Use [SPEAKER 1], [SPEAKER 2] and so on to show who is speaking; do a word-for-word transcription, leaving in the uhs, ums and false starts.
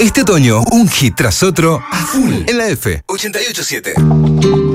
[SPEAKER 1] Este otoño, un hit tras otro a full en la F ochenta y ocho siete.